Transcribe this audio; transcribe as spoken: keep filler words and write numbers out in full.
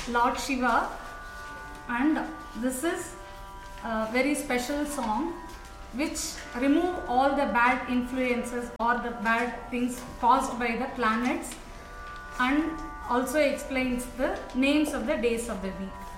Lord Shiva, and this is a very special song which remove all the bad influences or the bad things caused by the planets, and also explains the names of the days of the week.